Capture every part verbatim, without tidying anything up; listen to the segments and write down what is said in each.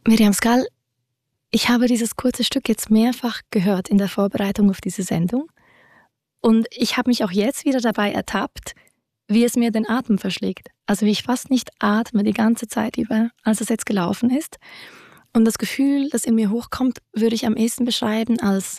Miriam Skal, ich habe dieses kurze Stück jetzt mehrfach gehört in der Vorbereitung auf diese Sendung. Und ich habe mich auch jetzt wieder dabei ertappt, wie es mir den Atem verschlägt. Also wie ich fast nicht atme die ganze Zeit über, als es jetzt gelaufen ist. Und das Gefühl, das in mir hochkommt, würde ich am ehesten beschreiben als,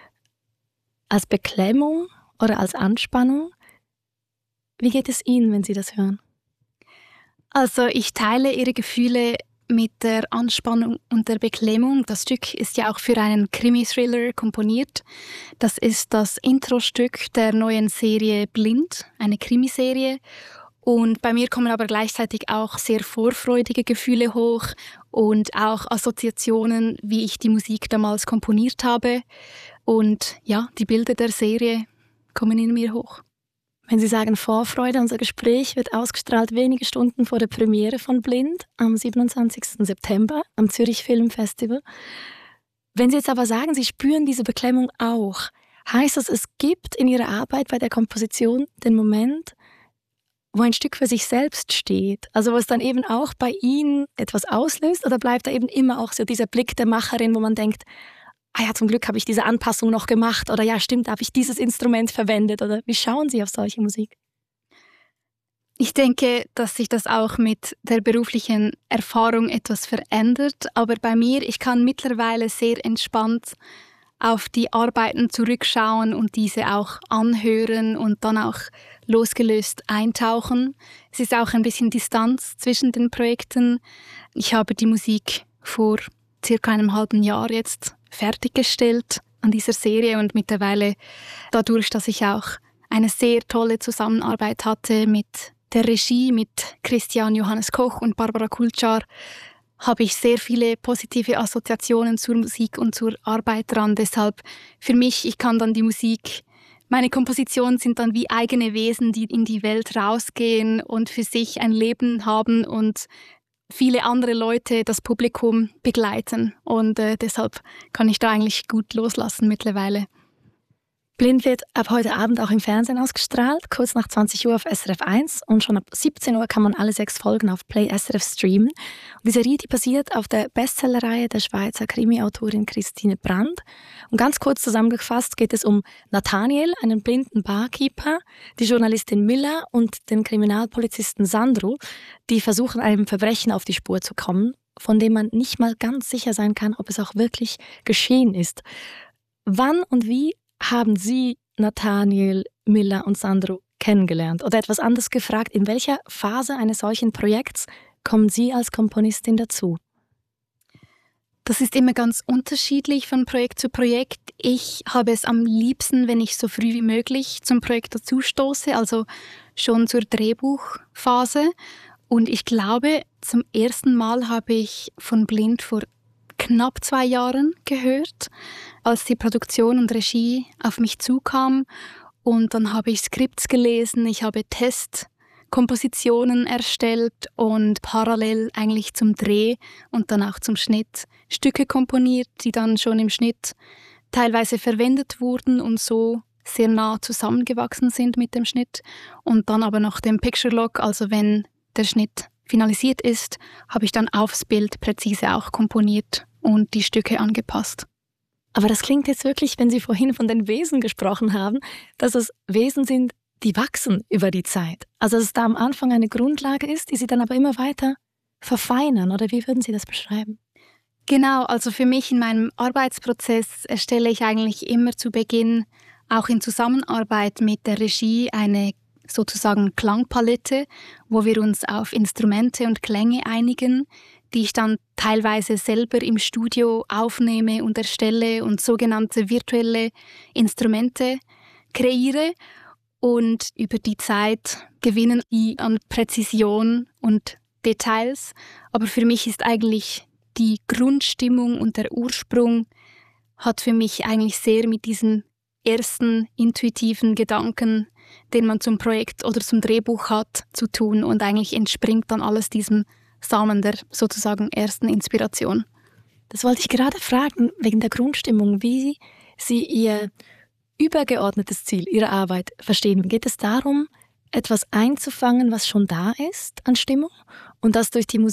als Beklemmung oder als Anspannung. Wie geht es Ihnen, wenn Sie das hören? Also ich teile Ihre Gefühle mit der Anspannung und der Beklemmung. Das Stück ist ja auch für einen Krimi-Thriller komponiert. Das ist das Intro-Stück der neuen Serie Blind, eine Krimiserie. Und bei mir kommen aber gleichzeitig auch sehr vorfreudige Gefühle hoch und auch Assoziationen, wie ich die Musik damals komponiert habe. Und ja, die Bilder der Serie kommen in mir hoch. Wenn Sie sagen Vorfreude, unser Gespräch wird ausgestrahlt wenige Stunden vor der Premiere von Blind am siebenundzwanzigsten September am Zürich Film Festival. Wenn Sie jetzt aber sagen, Sie spüren diese Beklemmung auch, heißt das, es gibt in Ihrer Arbeit bei der Komposition den Moment, wo ein Stück für sich selbst steht, also wo es dann eben auch bei Ihnen etwas auslöst, oder bleibt da eben immer auch so dieser Blick der Macherin, wo man denkt, ah ja, zum Glück habe ich diese Anpassung noch gemacht, oder ja, stimmt, habe ich dieses Instrument verwendet, oder wie schauen Sie auf solche Musik? Ich denke, dass sich das auch mit der beruflichen Erfahrung etwas verändert, aber bei mir, ich kann mittlerweile sehr entspannt auf die Arbeiten zurückschauen und diese auch anhören und dann auch losgelöst eintauchen. Es ist auch ein bisschen Distanz zwischen den Projekten. Ich habe die Musik vor circa einem halben Jahr jetzt fertiggestellt an dieser Serie und mittlerweile dadurch, dass ich auch eine sehr tolle Zusammenarbeit hatte mit der Regie, mit Christian Johannes Koch und Barbara Kulczar, habe ich sehr viele positive Assoziationen zur Musik und zur Arbeit dran. Deshalb für mich, ich kann dann die Musik, meine Kompositionen sind dann wie eigene Wesen, die in die Welt rausgehen und für sich ein Leben haben und viele andere Leute, das Publikum begleiten. Und äh, deshalb kann ich da eigentlich gut loslassen mittlerweile. Blind wird ab heute Abend auch im Fernsehen ausgestrahlt, kurz nach zwanzig Uhr auf S R F eins, und schon ab siebzehn Uhr kann man alle sechs Folgen auf Play S R F streamen. Und die Serie, die basiert auf der Bestsellerreihe der Schweizer Krimi-Autorin Christine Brand. Und ganz kurz zusammengefasst geht es um Nathaniel, einen blinden Barkeeper, die Journalistin Milla und den Kriminalpolizisten Sandro, die versuchen, einem Verbrechen auf die Spur zu kommen, von dem man nicht mal ganz sicher sein kann, ob es auch wirklich geschehen ist. Wann und wie haben Sie Nathaniel, Milla und Sandro kennengelernt? Oder etwas anderes gefragt, in welcher Phase eines solchen Projekts kommen Sie als Komponistin dazu? Das ist immer ganz unterschiedlich von Projekt zu Projekt. Ich habe es am liebsten, wenn ich so früh wie möglich zum Projekt dazustoße, also schon zur Drehbuchphase. Und ich glaube, zum ersten Mal habe ich von Blind vor knapp zwei Jahren gehört, als die Produktion und Regie auf mich zukam. Und dann habe ich Skripts gelesen, ich habe Testkompositionen erstellt und parallel eigentlich zum Dreh und dann auch zum Schnitt Stücke komponiert, die dann schon im Schnitt teilweise verwendet wurden und so sehr nah zusammengewachsen sind mit dem Schnitt. Und dann aber nach dem Picture Log, also wenn der Schnitt finalisiert ist, habe ich dann aufs Bild präzise auch komponiert und die Stücke angepasst. Aber das klingt jetzt wirklich, wenn Sie vorhin von den Wesen gesprochen haben, dass es Wesen sind, die wachsen über die Zeit. Also dass es da am Anfang eine Grundlage ist, die Sie dann aber immer weiter verfeinern. Oder wie würden Sie das beschreiben? Genau, also für mich in meinem Arbeitsprozess erstelle ich eigentlich immer zu Beginn, auch in Zusammenarbeit mit der Regie, eine sozusagen Klangpalette, wo wir uns auf Instrumente und Klänge einigen, die ich dann teilweise selber im Studio aufnehme und erstelle und sogenannte virtuelle Instrumente kreiere. Und über die Zeit gewinnen die an Präzision und Details. Aber für mich ist eigentlich die Grundstimmung und der Ursprung hat für mich eigentlich sehr mit diesem ersten intuitiven Gedanken, den man zum Projekt oder zum Drehbuch hat, zu tun. Und eigentlich entspringt dann alles diesem Samen der sozusagen ersten Inspiration. Das wollte ich gerade fragen, wegen der Grundstimmung, wie Sie Ihr übergeordnetes Ziel Ihrer Arbeit verstehen. Geht es darum, etwas einzufangen, was schon da ist an Stimmung und das durch die Musik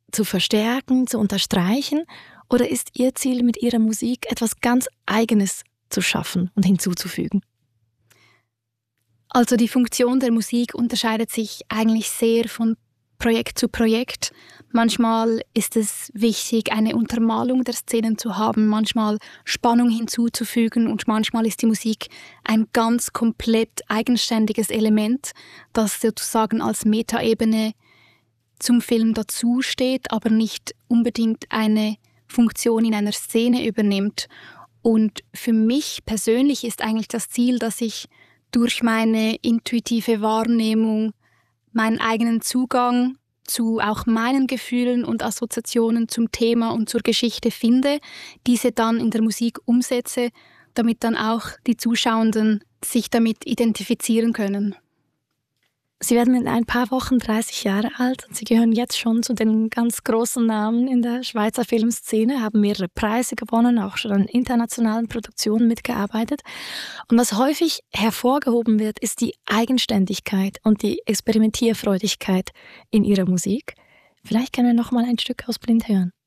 zu verstärken, zu unterstreichen? Oder ist Ihr Ziel mit Ihrer Musik, etwas ganz Eigenes zu schaffen und hinzuzufügen? Also die Funktion der Musik unterscheidet sich eigentlich sehr von Projekt zu Projekt. Manchmal ist es wichtig, eine Untermalung der Szenen zu haben, manchmal Spannung hinzuzufügen und manchmal ist die Musik ein ganz komplett eigenständiges Element, das sozusagen als Metaebene zum Film dazu steht, aber nicht unbedingt eine Funktion in einer Szene übernimmt. Und für mich persönlich ist eigentlich das Ziel, dass ich durch meine intuitive Wahrnehmung meinen eigenen Zugang zu auch meinen Gefühlen und Assoziationen zum Thema und zur Geschichte finde, diese dann in der Musik umsetze, damit dann auch die Zuschauenden sich damit identifizieren können. Sie werden in ein paar Wochen dreißig Jahre alt und Sie gehören jetzt schon zu den ganz großen Namen in der Schweizer Filmszene, haben mehrere Preise gewonnen, auch schon an internationalen Produktionen mitgearbeitet. Und was häufig hervorgehoben wird, ist die Eigenständigkeit und die Experimentierfreudigkeit in Ihrer Musik. Vielleicht können wir noch mal ein Stück aus Blind hören.